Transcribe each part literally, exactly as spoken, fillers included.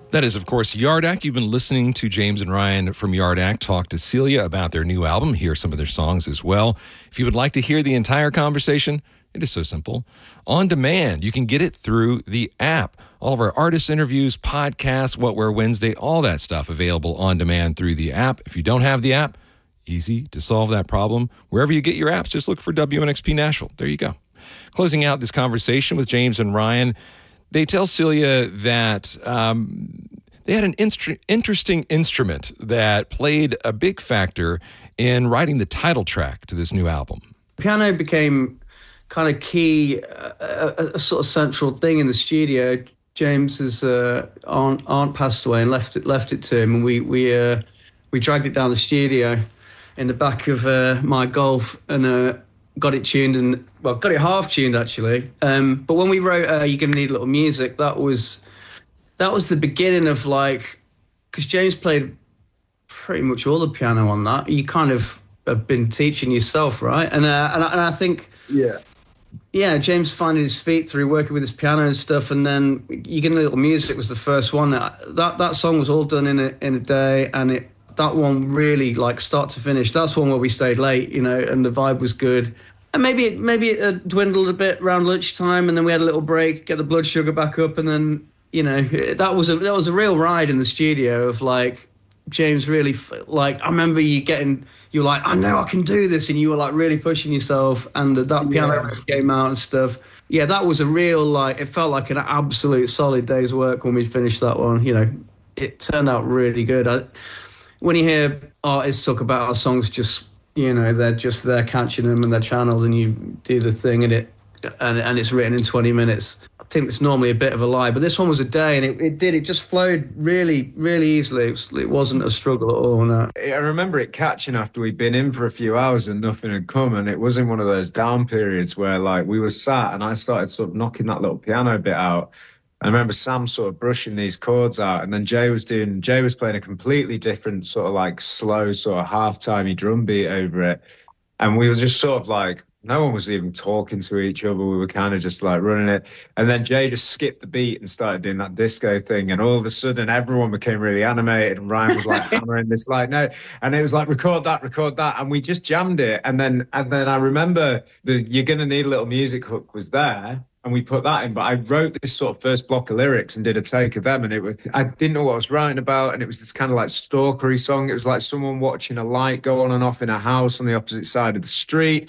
That is, of course, Yard Act. You've been listening to James and Ryan from Yard Act talk to Celia about their new album. Hear some of their songs as well. If you would like to hear the entire conversation, it is so simple. On demand, you can get it through the app. All of our artist interviews, podcasts, What Wear Wednesday, all that stuff available on demand through the app. If you don't have the app, easy to solve that problem. Wherever you get your apps, just look for W N X P Nashville. There you go. Closing out this conversation with James and Ryan, they tell Celia that um, they had an instru- interesting instrument that played a big factor in writing the title track to this new album. Piano became kind of key, uh, a, a sort of central thing in the studio. James's uh, aunt, aunt passed away and left it left it to him, and we we uh, we dragged it down the studio in the back of uh, my Golf and uh, got it tuned and well, got it half tuned actually. Um, but when we wrote uh, "You're Gonna Need a Little Music," that was that was the beginning of like, because James played pretty much all the piano on that. You kind of have been teaching yourself, right? And uh, and, I, and I think yeah. Yeah, James finding his feet through working with his piano and stuff, and then "You Get a Little Music" was the first one. That that, that song was all done in a in a day, and it that one really, like, start to finish. That's one where we stayed late, you know, and the vibe was good. And maybe it maybe it uh, dwindled a bit around lunchtime, and then we had a little break, get the blood sugar back up, and then, you know, that was a that was a real ride in the studio of like James really, like, I remember you getting, you were like, I know I can do this, and you were like really pushing yourself, and the, that piano Yeah. riff came out and stuff. Yeah, that was a real, like, it felt like an absolute solid day's work when we finished that one. You know, it turned out really good. I, when you hear artists talk about our songs, just, you know, they're just there catching them and they're channeled, and you do the thing and it and and it's written in twenty minutes. I think it's normally a bit of a lie, but this one was a day, and it, it did. It just flowed really, really easily. It, was, it wasn't a struggle at all. No. I remember it catching after we'd been in for a few hours and nothing had come, and it wasn't one of those down periods where, like, we were sat and I started sort of knocking that little piano bit out. I remember Sam sort of brushing these chords out, and then Jay was doing, Jay was playing a completely different sort of like slow sort of half-timey drum beat over it. And we were just sort of like, no one was even talking to each other. We were kind of just like running it. And then Jay just skipped the beat and started doing that disco thing. And all of a sudden, everyone became really animated. And Ryan was like hammering this, like, no. And it was like, record that, record that. And we just jammed it. And then, and then I remember the "You're Gonna Need a Little Music" hook was there. And we put that in. But I wrote this sort of first block of lyrics and did a take of them. And it was, I didn't know what I was writing about. And it was this kind of like stalkery song. It was like someone watching a light go on and off in a house on the opposite side of the street.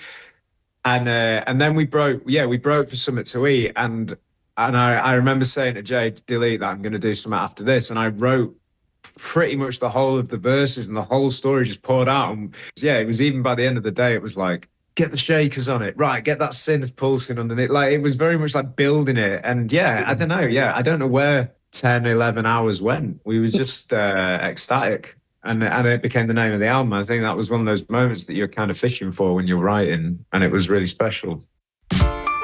And uh, and then we broke, yeah, we broke for something to eat. And and I, I remember saying to Jay, delete that, I'm going to do something after this. And I wrote pretty much the whole of the verses, and the whole story just poured out. And yeah, it was, even by the end of the day, it was like, get the shakers on it, right, get that synth pulsing underneath. Like, it was very much like building it. And yeah, I don't know, yeah, I don't know where ten, eleven hours went. We were just uh, ecstatic. And, and it became the name of the album. I think that was one of those moments that you're kind of fishing for when you're writing, and it was really special.